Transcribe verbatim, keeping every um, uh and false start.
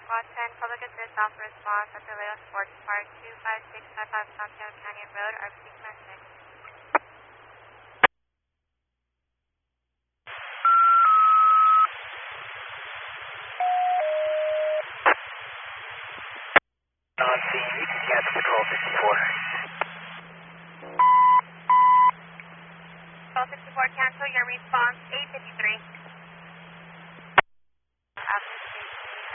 Squad ten, public assist, alpha response at the Leo Sports Park, two five six five five Santiago Canyon Road, R P C Command six. On scene, you can cancel Patrol sixty-four. Patrol sixty-four, cancel your response, eight fifty-three.